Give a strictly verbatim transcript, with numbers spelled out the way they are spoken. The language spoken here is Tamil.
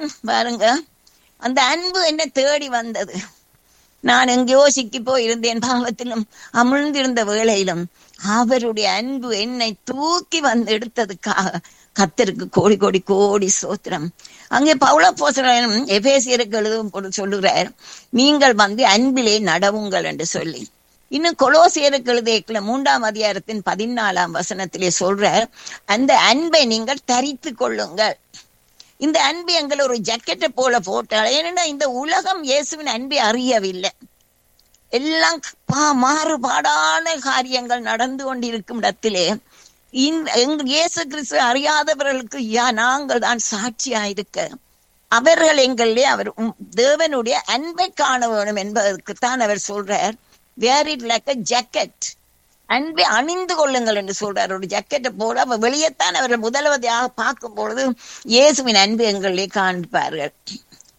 பாருங்க, அந்த அன்பு என்ன தேடி வந்தது. நான் எங்கேயோ சிக்கி போயிருந்தேன், பாவத்திலும் அமிழ்ந்திருந்த வேளையிலும் அவருடைய அன்பு என்னை தூக்கி வந்து எடுத்ததுக்காக கர்த்தருக்கு கோடி கோடி கோடி சோத்திரம். அங்கே பவுலப்போஸ்தலன் எபேசியருக்கு எழுதும் போது சொல்லுகிறார், நீங்கள் வந்து அன்பிலே நடவுங்கள் என்று சொல்லி. இன்னும் கொலோசியருக்கு எழுதிய மூன்றாம் அதிகாரத்தின் பதினாலாம் வசனத்திலே சொல்றார், அந்த அன்பை நீங்கள் தரித்து கொள்ளுங்கள். இந்த அன்பு எங்களை ஒரு ஜக்கெட்டை போல போட்டால், ஏன்னா இந்த உலகம் இயேசுவின் அன்பை அறியவில்லை. எல்லாம் மாறுபாடான காரியங்கள் நடந்து கொண்டிருக்கும் இடத்திலே இயேசு கிறிஸ்து அறியாதவர்களுக்கு யா நாங்கள் தான் சாட்சியா இருக்க, அவர்கள் எங்களே அவர் தேவனுடைய அன்பை காண வேணும் என்பதற்குத்தான் அவர் சொல்றார், wear it like a jacket. அன்பை அணிந்து கொள்ளுங்கள் என்று சொல்றார். ஒரு ஜக்கெட்டை போல வெளியேத்தான் அவர்கள் முதலவதியாக பார்க்கும் பொழுது இயேசுவின் அன்பு எங்களே காண்பார்கள்.